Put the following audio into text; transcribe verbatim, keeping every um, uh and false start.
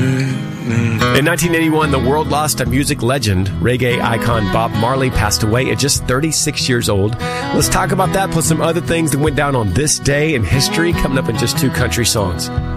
In nineteen eighty-one, the world lost a music legend. Reggae icon Bob Marley passed away at just thirty-six years old. Let's talk about that plus some other things that went down on this day in history coming up in just two country songs.